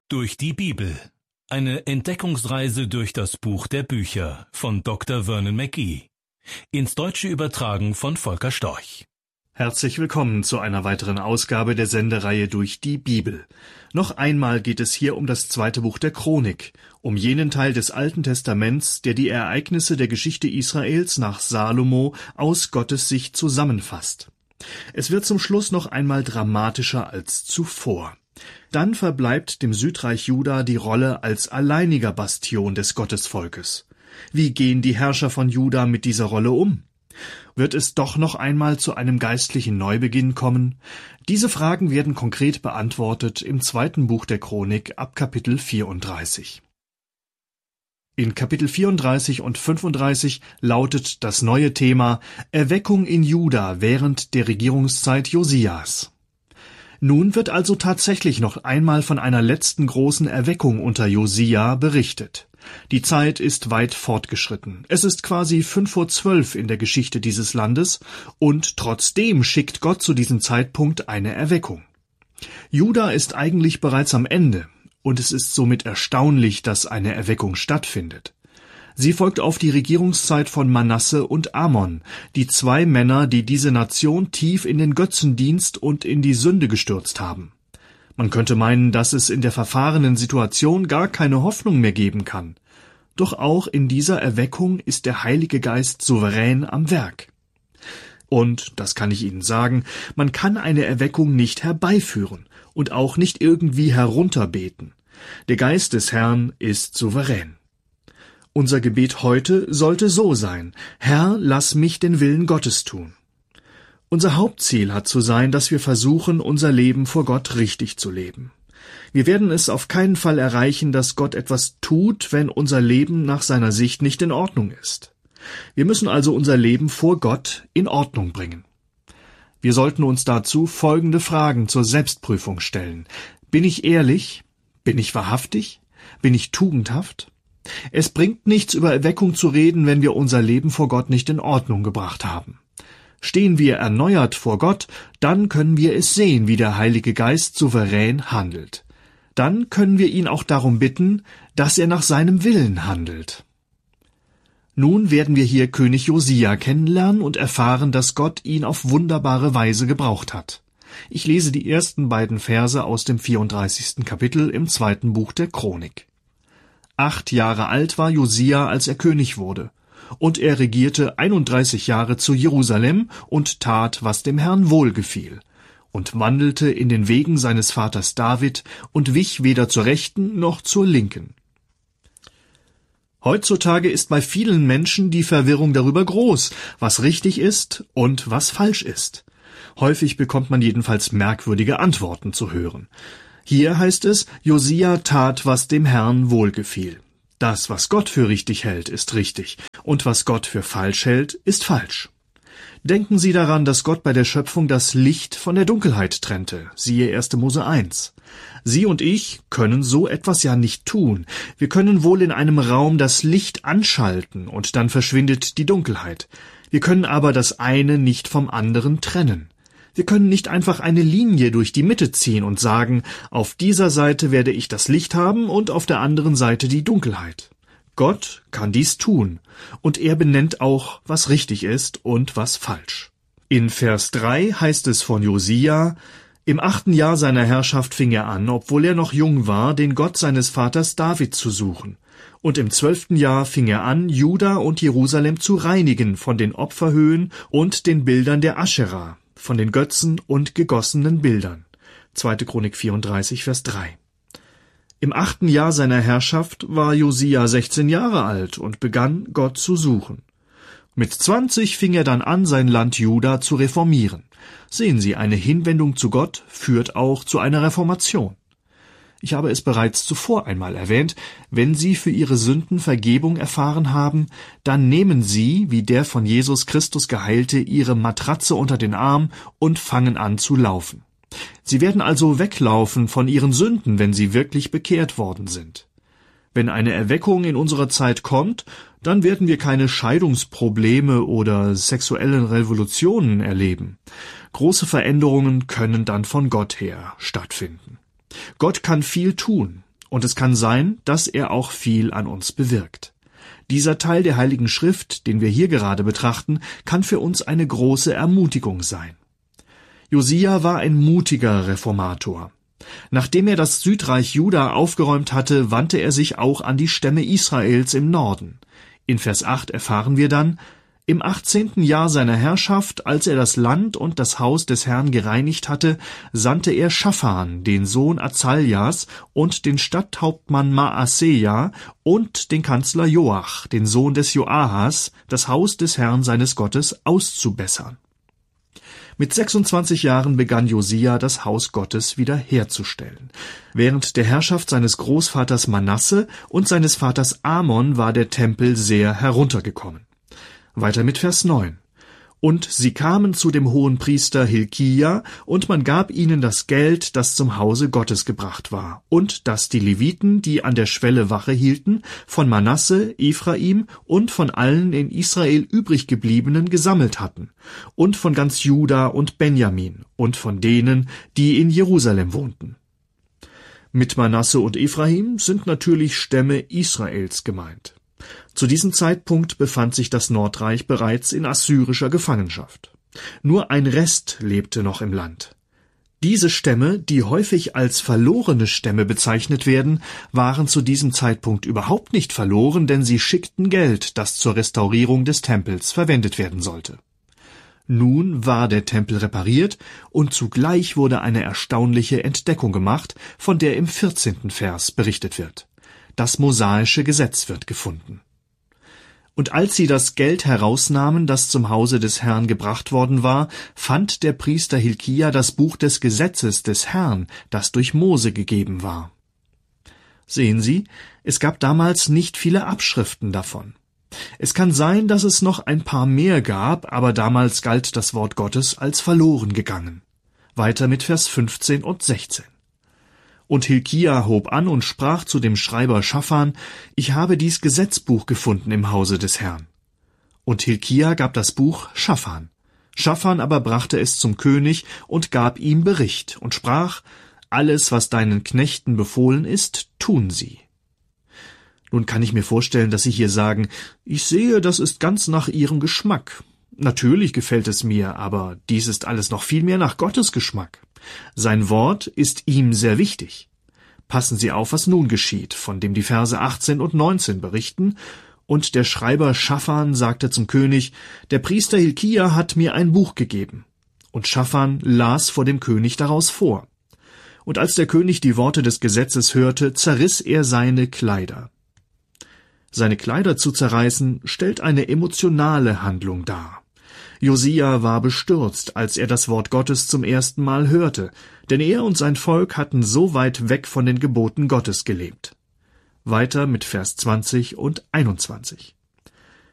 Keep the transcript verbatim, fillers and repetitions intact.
Durch die Bibel. Eine Entdeckungsreise durch das Buch der Bücher von Doktor Vernon McGee. Ins Deutsche übertragen von Volker Storch. Herzlich willkommen zu einer weiteren Ausgabe der Sendereihe Durch die Bibel. Noch einmal geht es hier um das zweite Buch der Chronik, um jenen Teil des Alten Testaments, der die Ereignisse der Geschichte Israels nach Salomo aus Gottes Sicht zusammenfasst. Es wird zum Schluss noch einmal dramatischer als zuvor. Dann verbleibt dem Südreich Juda die Rolle als alleiniger Bastion des Gottesvolkes. Wie gehen die Herrscher von Juda mit dieser Rolle um? Wird es doch noch einmal zu einem geistlichen Neubeginn kommen? Diese Fragen werden konkret beantwortet im zweiten Buch der Chronik ab Kapitel vierunddreißig. In Kapitel vierunddreißig und fünfunddreißig lautet das neue Thema Erweckung in Juda während der Regierungszeit Josias. Nun wird also tatsächlich noch einmal von einer letzten großen Erweckung unter Josia berichtet. Die Zeit ist weit fortgeschritten. Es ist quasi fünf vor zwölf in der Geschichte dieses Landes und trotzdem schickt Gott zu diesem Zeitpunkt eine Erweckung. Juda ist eigentlich bereits am Ende und es ist somit erstaunlich, dass eine Erweckung stattfindet. Sie folgt auf die Regierungszeit von Manasse und Amon, die zwei Männer, die diese Nation tief in den Götzendienst und in die Sünde gestürzt haben. Man könnte meinen, dass es in der verfahrenen Situation gar keine Hoffnung mehr geben kann. Doch auch in dieser Erweckung ist der Heilige Geist souverän am Werk. Und, das kann ich Ihnen sagen, man kann eine Erweckung nicht herbeiführen und auch nicht irgendwie herunterbeten. Der Geist des Herrn ist souverän. Unser Gebet heute sollte so sein: Herr, lass mich den Willen Gottes tun. Unser Hauptziel hat zu sein, dass wir versuchen, unser Leben vor Gott richtig zu leben. Wir werden es auf keinen Fall erreichen, dass Gott etwas tut, wenn unser Leben nach seiner Sicht nicht in Ordnung ist. Wir müssen also unser Leben vor Gott in Ordnung bringen. Wir sollten uns dazu folgende Fragen zur Selbstprüfung stellen. Bin ich ehrlich? Bin ich wahrhaftig? Bin ich tugendhaft? Es bringt nichts, über Erweckung zu reden, wenn wir unser Leben vor Gott nicht in Ordnung gebracht haben. Stehen wir erneuert vor Gott, dann können wir es sehen, wie der Heilige Geist souverän handelt. Dann können wir ihn auch darum bitten, dass er nach seinem Willen handelt. Nun werden wir hier König Josia kennenlernen und erfahren, dass Gott ihn auf wunderbare Weise gebraucht hat. Ich lese die ersten beiden Verse aus dem vierunddreißigsten Kapitel im zweiten Buch der Chronik. Acht Jahre alt war Josia, als er König wurde. Und er regierte einunddreißig Jahre zu Jerusalem und tat, was dem Herrn wohlgefiel, und wandelte in den Wegen seines Vaters David und wich weder zur Rechten noch zur Linken. Heutzutage ist bei vielen Menschen die Verwirrung darüber groß, was richtig ist und was falsch ist. Häufig bekommt man jedenfalls merkwürdige Antworten zu hören. Hier heißt es, Josia tat, was dem Herrn wohlgefiel. Das, was Gott für richtig hält, ist richtig, und was Gott für falsch hält, ist falsch. Denken Sie daran, dass Gott bei der Schöpfung das Licht von der Dunkelheit trennte, siehe erster Mose eins. Sie und ich können so etwas ja nicht tun. Wir können wohl in einem Raum das Licht anschalten, und dann verschwindet die Dunkelheit. Wir können aber das eine nicht vom anderen trennen. Wir können nicht einfach eine Linie durch die Mitte ziehen und sagen, auf dieser Seite werde ich das Licht haben und auf der anderen Seite die Dunkelheit. Gott kann dies tun, und er benennt auch, was richtig ist und was falsch. In Vers drei heißt es von Josia: Im achten Jahr seiner Herrschaft fing er an, obwohl er noch jung war, den Gott seines Vaters David zu suchen. Und im zwölften Jahr fing er an, Juda und Jerusalem zu reinigen von den Opferhöhen und den Bildern der Aschera, von den Götzen und gegossenen Bildern. zweite Chronik vierunddreißig, Vers drei. Im achten Jahr seiner Herrschaft war Josia sechzehn Jahre alt und begann, Gott zu suchen. Mit zwanzig fing er dann an, sein Land Juda zu reformieren. Sehen Sie, eine Hinwendung zu Gott führt auch zu einer Reformation. Ich habe es bereits zuvor einmal erwähnt, wenn Sie für Ihre Sünden Vergebung erfahren haben, dann nehmen Sie, wie der von Jesus Christus Geheilte, Ihre Matratze unter den Arm und fangen an zu laufen. Sie werden also weglaufen von Ihren Sünden, wenn Sie wirklich bekehrt worden sind. Wenn eine Erweckung in unserer Zeit kommt, dann werden wir keine Scheidungsprobleme oder sexuellen Revolutionen erleben. Große Veränderungen können dann von Gott her stattfinden. Gott kann viel tun, Und es kann sein, dass er auch viel an uns bewirkt. Dieser Teil der Heiligen Schrift, den wir hier gerade betrachten, kann für uns eine große Ermutigung sein. Josia war ein mutiger Reformator. Nachdem er das Südreich Juda aufgeräumt hatte, wandte er sich auch an die Stämme Israels im Norden. In Vers acht erfahren wir dann: Im achtzehnten Jahr seiner Herrschaft, als er das Land und das Haus des Herrn gereinigt hatte, sandte er Schaphan, den Sohn Azaljas, und den Stadthauptmann Maaseja und den Kanzler Joach, den Sohn des Joahas, das Haus des Herrn seines Gottes auszubessern. Mit sechsundzwanzig Jahren begann Josia, das Haus Gottes wiederherzustellen. Während der Herrschaft seines Großvaters Manasse und seines Vaters Amon war der Tempel sehr heruntergekommen. Weiter mit Vers neun. Und sie kamen zu dem Hohenpriester Hilkia, und man gab ihnen das Geld, das zum Hause Gottes gebracht war, und das die Leviten, die an der Schwelle Wache hielten, von Manasse, Ephraim und von allen in Israel übrig gebliebenen gesammelt hatten, und von ganz Juda und Benjamin, und von denen, die in Jerusalem wohnten. Mit Manasse und Ephraim sind natürlich Stämme Israels gemeint. Zu diesem Zeitpunkt befand sich das Nordreich bereits in assyrischer Gefangenschaft. Nur ein Rest lebte noch im Land. Diese Stämme, die häufig als verlorene Stämme bezeichnet werden, waren zu diesem Zeitpunkt überhaupt nicht verloren, denn sie schickten Geld, das zur Restaurierung des Tempels verwendet werden sollte. Nun war der Tempel repariert und zugleich wurde eine erstaunliche Entdeckung gemacht, von der im vierzehnten Vers berichtet wird. Das mosaische Gesetz wird gefunden. Und als sie das Geld herausnahmen, das zum Hause des Herrn gebracht worden war, fand der Priester Hilkia das Buch des Gesetzes des Herrn, das durch Mose gegeben war. Sehen Sie, es gab damals nicht viele Abschriften davon. Es kann sein, dass es noch ein paar mehr gab, aber damals galt das Wort Gottes als verloren gegangen. Weiter mit Vers fünfzehn und sechzehn. Und Hilkia hob an und sprach zu dem Schreiber Schaphan: Ich habe dies Gesetzbuch gefunden im Hause des Herrn. Und Hilkia gab das Buch Schaphan. Schaphan aber brachte es zum König und gab ihm Bericht und sprach: Alles, was deinen Knechten befohlen ist, tun sie. Nun kann ich mir vorstellen, dass Sie hier sagen: Ich sehe, das ist ganz nach Ihrem Geschmack. Natürlich gefällt es mir, aber dies ist alles noch viel mehr nach Gottes Geschmack. Sein Wort ist ihm sehr wichtig. Passen Sie auf, was nun geschieht, von dem die Verse achtzehn und neunzehn berichten. Und der Schreiber Schaphan sagte zum König: Der Priester Hilkia hat mir ein Buch gegeben. Und Schaphan las vor dem König daraus vor. Und als der König die Worte des Gesetzes hörte, zerriss er seine Kleider. Seine Kleider zu zerreißen, stellt eine emotionale Handlung dar. Josia war bestürzt, als er das Wort Gottes zum ersten Mal hörte, denn er und sein Volk hatten so weit weg von den Geboten Gottes gelebt. Weiter mit Vers zwanzig und einundzwanzig.